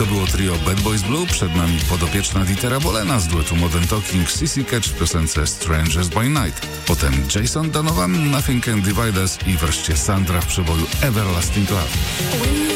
To było trio Bad Boys Blue, przed nami podopieczna Dietera Bolena z duetu Modern Talking, Sissy Catch w piosence Strangers by Night. Potem Jason Donovan, Nothing Can Divide Us i wreszcie Sandra w przeboju Everlasting Love.